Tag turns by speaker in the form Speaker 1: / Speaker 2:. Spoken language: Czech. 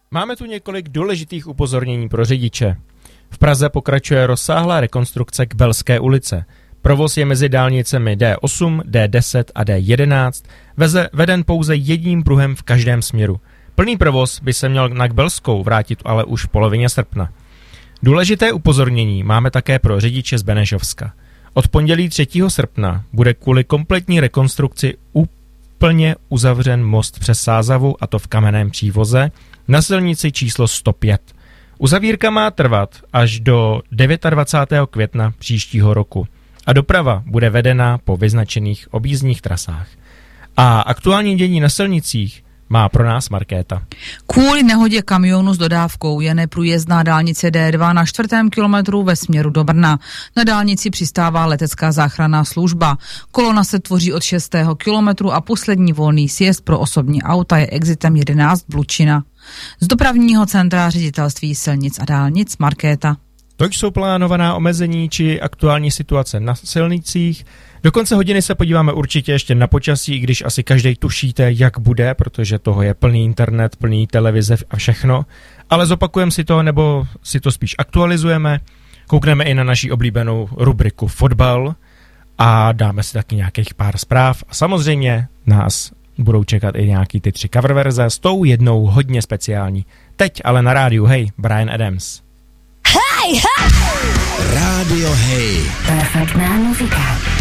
Speaker 1: Máme tu několik důležitých upozornění pro řidiče. V Praze pokračuje rozsáhlá rekonstrukce Kbelské ulice. Provoz je mezi dálnicemi D8, D10 a D11 veden pouze jedním pruhem v každém směru. Plný provoz by se měl na Kbelskou vrátit ale už v polovině srpna. Důležité upozornění máme také pro řidiče z Benešovska. Od pondělí 3. srpna bude kvůli kompletní rekonstrukci úplně uzavřen most přes Sázavu, a to v kamenném přívoze, na silnici číslo 105. Uzavírka má trvat až do 29. května příštího roku a doprava bude vedena po vyznačených objízdních trasách. A aktuální dění na silnicích má pro nás Markéta.
Speaker 2: Kvůli nehodě kamionu s dodávkou je neprůjezdná dálnice D2 na 4. kilometru ve směru do Brna. Na dálnici přistává letecká záchranná služba. Kolona se tvoří od 6. kilometru a poslední volný sjezd pro osobní auta je exitem 11 Blučina. Z dopravního centra Ředitelství silnic a dálnic Markéta.
Speaker 1: To jsou plánovaná omezení či aktuální situace na silnicích. Do konce hodiny se podíváme určitě ještě na počasí, i když asi každý tušíte, jak bude, protože toho je plný internet, plný televize a všechno. Ale zopakujeme si to, nebo si to spíš aktualizujeme. Koukneme i na naši oblíbenou rubriku Fotbal a dáme si taky nějakých pár zpráv. A samozřejmě nás budou čekat i nějaký ty 3 cover verze s tou jednou hodně speciální. Teď ale na rádiu, hej, Bryan Adams.
Speaker 3: Hej, hej! Rádio Hej.
Speaker 4: Perfektná muzika.